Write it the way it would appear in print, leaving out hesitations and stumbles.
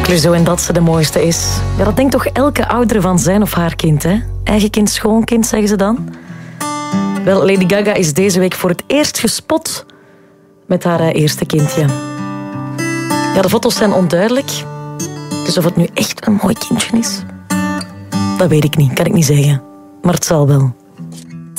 Clouseau en dat ze de mooiste is. Ja, dat denkt toch elke oudere van zijn of haar kind, hè? Eigen kind, schoonkind, zeggen ze dan. Wel, Lady Gaga is deze week voor het eerst gespot met haar eerste kindje. Ja, de foto's zijn onduidelijk. Dus of het nu echt een mooi kindje is, dat weet ik niet, kan ik niet zeggen. Maar het zal wel.